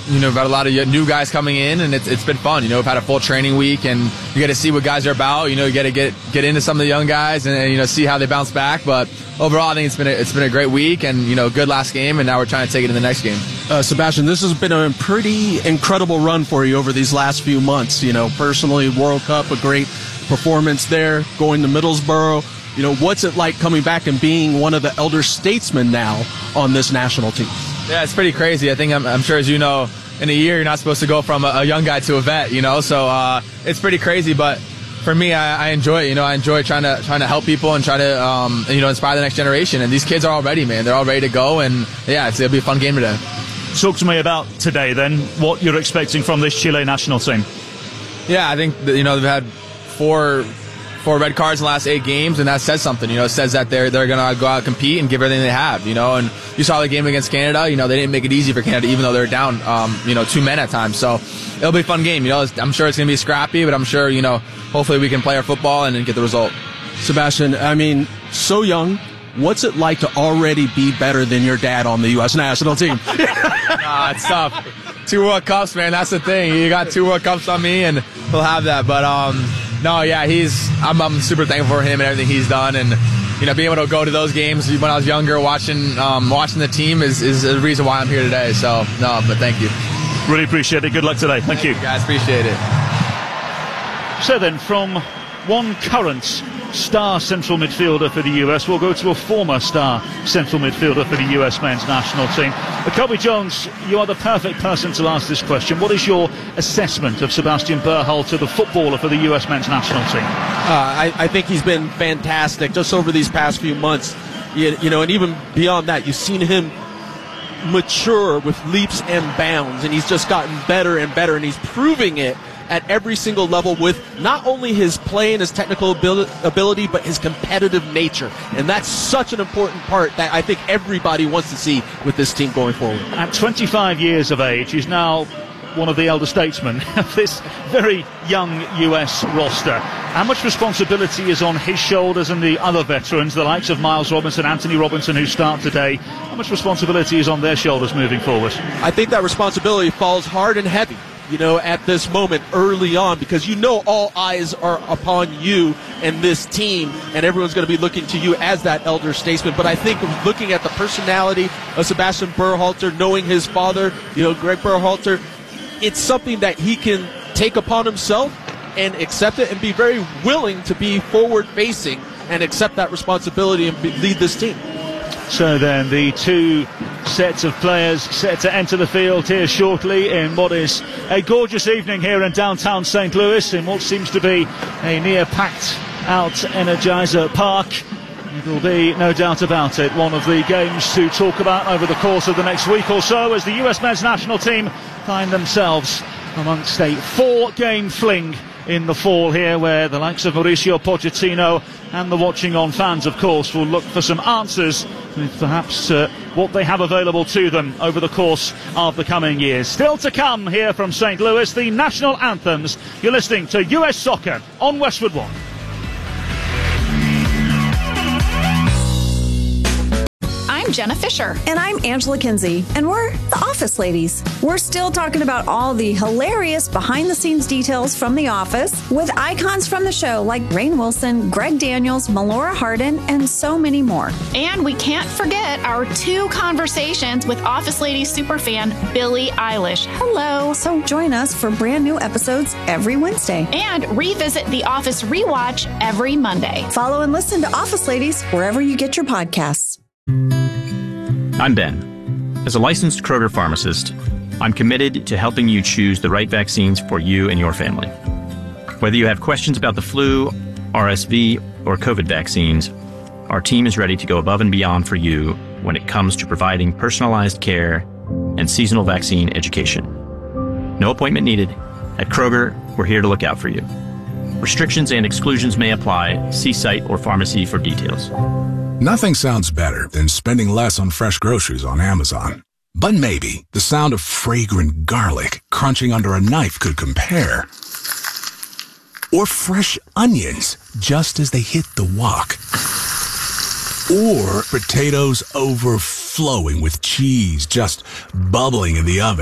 we've had a lot of new guys coming in, and it's been fun. We've had a full training week, and you get to see what guys are about. You get to get into some of the young guys and see how they bounce back. But overall, I think it's been a great week, and good last game, and now we're trying to take it in the next game. Sebastian, this has been a pretty incredible run for you over these last few months. Personally, World Cup, a great performance there, going to Middlesbrough. What's it like coming back and being one of the elder statesmen now on this national team? Yeah, it's pretty crazy. I think I'm sure, as you know, in a year you're not supposed to go from a young guy to a vet. So it's pretty crazy. But for me, I enjoy it. I enjoy trying to help people and try to inspire the next generation. And these kids are all ready, man. They're all ready to go. And yeah, it'll be a fun game today. Talk to me about today, then. What you're expecting from this Chile national team? Yeah, I think they've had four red cards in the last 8 games, and that says something. It says that they're going to go out and compete and give everything they have. And you saw the game against Canada. They didn't make it easy for Canada, even though they're down 2 men at times. So it'll be a fun game. I'm sure it's going to be scrappy, but I'm sure hopefully we can play our football and get the result. Sebastian, so young. What's it like to already be better than your dad on the U.S. national team? It's tough. 2 World Cups, man. That's the thing. You got 2 World Cups on me, and he'll have that. But no, yeah, I'm super thankful for him and everything he's done, and being able to go to those games when I was younger, watching the team is the reason why I'm here today. So no, but thank you. Really appreciate it. Good luck today. Thank you, guys. Appreciate it. So then, from one current star central midfielder for the US, we'll go to a former star central midfielder for the US men's national team. Kobe Jones, you are the perfect person to ask this question. What is your assessment of Sebastian Berhalter, the footballer for the US men's national team? I think he's been fantastic just over these past few months. And even beyond that, you've seen him mature with leaps and bounds, and he's just gotten better and better, and he's proving it at every single level with not only his play and his technical ability, but his competitive nature. And that's such an important part that I think everybody wants to see with this team going forward. At 25 years of age, he's now one of the elder statesmen of this very young US roster. How much responsibility is on his shoulders and the other veterans, the likes of Miles Robinson, Anthony Robinson, who start today? How much responsibility is on their shoulders moving forward? I think that responsibility falls hard and heavy, at this moment early on, because all eyes are upon you and this team, and everyone's going to be looking to you as that elder statesman. But I think looking at the personality of Sebastian Berhalter, knowing his father, Greg Berhalter, it's something that he can take upon himself and accept it and be very willing to be forward-facing and accept that responsibility and lead this team. So then the 2 sets of players set to enter the field here shortly in what is a gorgeous evening here in downtown St. Louis, in what seems to be a near packed out Energizer Park. It'll be, no doubt about it, one of the games to talk about over the course of the next week or so, as the US men's national team find themselves amongst a 4-game fling in the fall here, where the likes of Mauricio Pochettino and the watching on fans, of course, will look for some answers with perhaps what they have available to them over the course of the coming years. Still to come here from St. Louis, the national anthems. You're listening to US Soccer on Westwood One. I'm Jenna Fisher. And I'm Angela Kinsey. And we're the Office Ladies. We're still talking about all the hilarious behind-the-scenes details from The Office with icons from the show like Rainn Wilson, Greg Daniels, Melora Hardin, and so many more. And we can't forget our 2 conversations with Office Ladies superfan Billie Eilish. Hello. So join us for brand new episodes every Wednesday. And revisit The Office Rewatch every Monday. Follow and listen to Office Ladies wherever you get your podcasts. I'm Ben. As a licensed Kroger pharmacist, I'm committed to helping you choose the right vaccines for you and your family. Whether you have questions about the flu, RSV, or COVID vaccines, our team is ready to go above and beyond for you when it comes to providing personalized care and seasonal vaccine education. No appointment needed. At Kroger, we're here to look out for you. Restrictions and exclusions may apply. See site or pharmacy for details. Nothing sounds better than spending less on fresh groceries on Amazon. But maybe the sound of fragrant garlic crunching under a knife could compare. Or fresh onions just as they hit the wok. Or potatoes overflowing with cheese just bubbling in the oven.